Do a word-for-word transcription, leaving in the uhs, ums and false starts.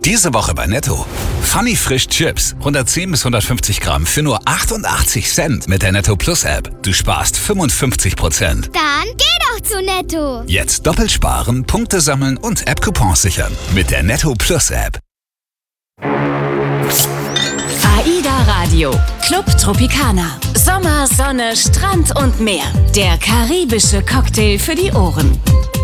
Diese Woche bei Netto. Funny Frisch Chips. hundertzehn bis hundertfünfzig Gramm für nur achtundachtzig Cent mit der Netto Plus App. Du sparst fünfundfünfzig Prozent. Dann geh doch zu Netto. Jetzt doppelt sparen, Punkte sammeln und App-Coupons sichern. Mit der Netto Plus App. AIDA Radio. Club Tropicana. Sommer, Sonne, Strand und Meer. Der karibische Cocktail für die Ohren.